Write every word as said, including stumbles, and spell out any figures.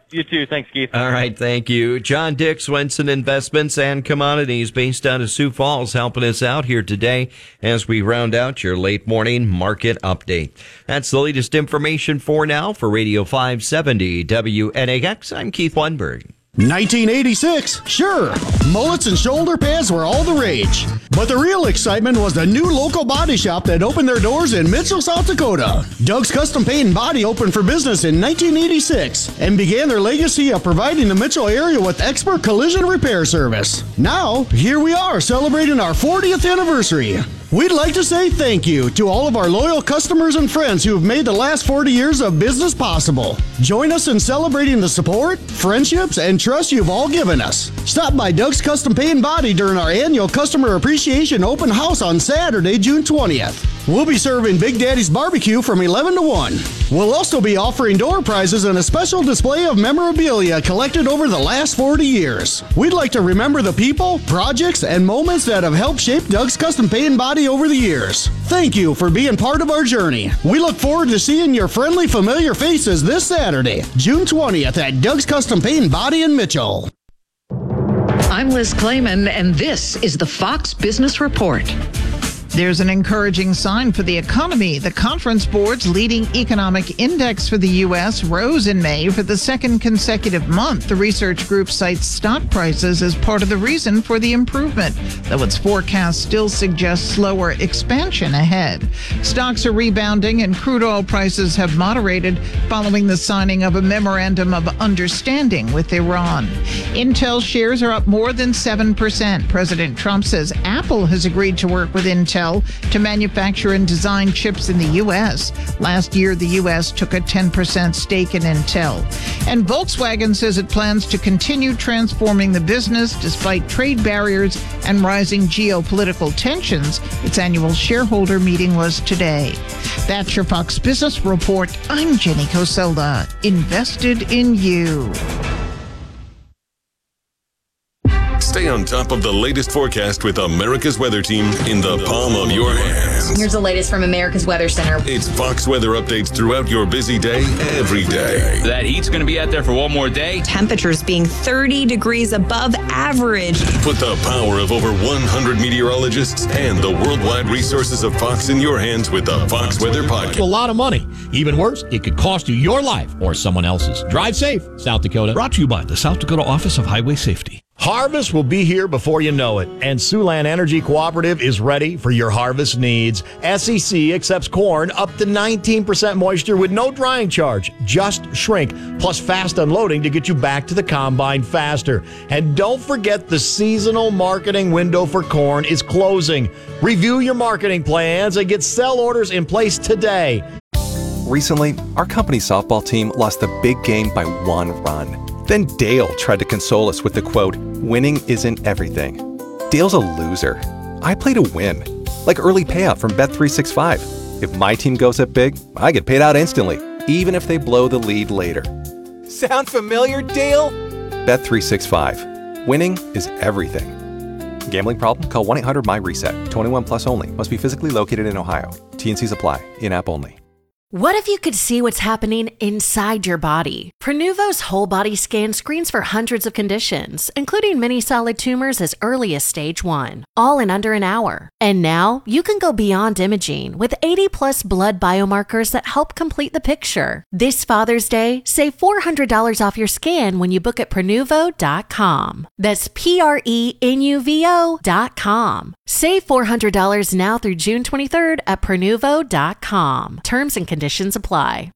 You too. Thanks, Keith. All right, thank you. John Dick, Swenson Investments and Commodities, based out of Sioux Falls, helping us out here today as we round out your late morning market update. That's the latest information for now. For Radio five seventy W N A X, I'm Keith Lundberg. nineteen eighty-six, sure, mullets and shoulder pads were all the rage. But the real excitement was the new local body shop that opened their doors in Mitchell, South Dakota. Doug's Custom Paint and Body opened for business in nineteen eighty-six and began their legacy of providing the Mitchell area with expert collision repair service. Now, here we are celebrating our fortieth anniversary. We'd like to say thank you to all of our loyal customers and friends who have made the last forty years of business possible. Join us in celebrating the support, friendships, and trust you've all given us. Stop by Doug's Custom Paint and Body during our annual Customer Appreciation Open House on Saturday, June twentieth. We'll be serving Big Daddy's Barbecue from eleven to one. We'll also be offering door prizes and a special display of memorabilia collected over the last forty years. We'd like to remember the people, projects, and moments that have helped shape Doug's Custom Paint and Body over the years. Thank you for being part of our journey. We look forward to seeing your friendly, familiar faces this Saturday, June twentieth at Doug's Custom Paint and Body in Mitchell. I'm Liz Clayman, and this is the Fox Business Report. There's an encouraging sign for the economy. The Conference Board's leading economic index for the U S rose in May for the second consecutive month. The research group cites stock prices as part of the reason for the improvement, though its forecast still suggests slower expansion ahead. Stocks are rebounding and crude oil prices have moderated following the signing of a memorandum of understanding with Iran. Intel shares are up more than seven percent. President Trump says Apple has agreed to work with Intel to manufacture and design chips in the U S. Last year, the U S took a ten percent stake in Intel. And Volkswagen says it plans to continue transforming the business despite trade barriers and rising geopolitical tensions. Its annual shareholder meeting was today. That's your Fox Business Report. I'm Jenny Coselda. Invested in you. Stay on top of the latest forecast with America's Weather Team in the palm of your hands. Here's the latest from America's Weather Center. It's Fox weather updates throughout your busy day, every day. That heat's going to be out there for one more day. Temperatures being thirty degrees above average. Put the power of over one hundred meteorologists and the worldwide resources of Fox in your hands with the Fox Weather Podcast. A lot of money. Even worse, it could cost you your life or someone else's. Drive safe, South Dakota. Brought to you by the South Dakota Office of Highway Safety. Harvest will be here before you know it, and Siouxland Energy Cooperative is ready for your harvest needs. S E C accepts corn up to nineteen percent moisture with no drying charge, just shrink, plus fast unloading to get you back to the combine faster. And don't forget the seasonal marketing window for corn is closing. Review your marketing plans and get sell orders in place today. Recently, our company's softball team lost the big game by one run. Then Dale tried to console us with the quote, "Winning isn't everything." Dale's a loser. I play to win. Like early payout from Bet three sixty-five. If my team goes up big, I get paid out instantly, even if they blow the lead later. Sound familiar, Dale? Bet three sixty-five. Winning is everything. Gambling problem? Call one eight hundred M Y reset. twenty-one plus only. Must be physically located in Ohio. T N Cs apply. In-app only. What if you could see what's happening inside your body? Prenuvo's whole body scan screens for hundreds of conditions, including many solid tumors as early as stage one, all in under an hour. And now you can go beyond imaging with eighty plus blood biomarkers that help complete the picture. This Father's Day, save four hundred dollars off your scan when you book at Prenuvo dot com. That's P R E N U V O dot com. Save four hundred dollars now through June twenty-third at Prenuvo dot com. Terms and conditions apply.